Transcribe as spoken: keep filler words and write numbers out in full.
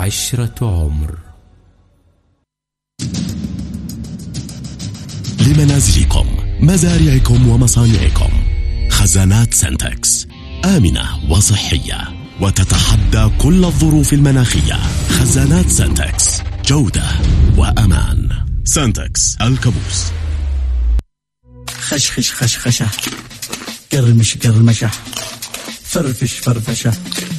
عشرة عمر. لمنازلكم، مزارعكم ومصانعكم، خزانات سنتكس آمنة وصحية وتتحدى كل الظروف المناخية. خزانات سنتكس، جودة وأمان. سنتكس الكابوس. خشخش خشخشة، قرمش قرمشة، فرفش فرفشة،